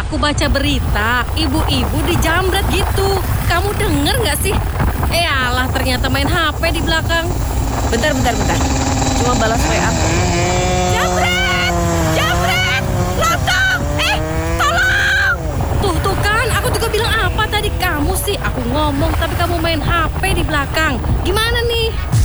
aku baca berita, ibu-ibu dijamret gitu. Kamu denger nggak sih? Alah, ternyata main HP di belakang. Bentar. Cuma balas WA. Jambret! Jambret! Lontong! Tolong! Tuh kan, aku juga bilang apa tadi kamu sih? Aku ngomong tapi kamu main HP di belakang. Gimana nih?